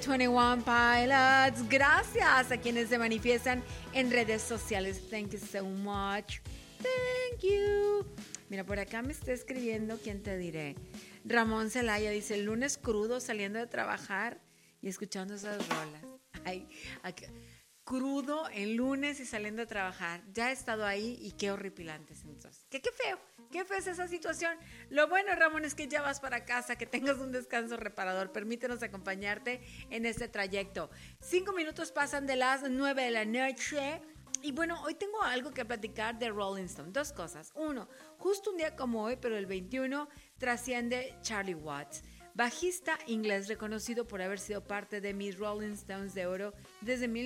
21 Pilots. Gracias a quienes se manifiestan en redes sociales. Thank you so much. Thank you. Mira, por acá me está escribiendo, ¿quién te diré? Ramón Celaya dice, el lunes crudo saliendo de trabajar y escuchando esas rolas. Ay, crudo el lunes y saliendo de trabajar. Ya he estado ahí y qué horripilantes entonces. Qué feo es esa situación. Lo bueno, Ramón, es que ya vas para casa, que tengas un descanso reparador. Permítenos acompañarte en este trayecto. 5 minutos pasan de las 9 de la noche. Y bueno, hoy tengo algo que platicar de Rolling Stone. 2 cosas. 1, justo un día como hoy, pero el 21, trasciende Charlie Watts, bajista inglés reconocido por haber sido parte de mis Rolling Stones de oro desde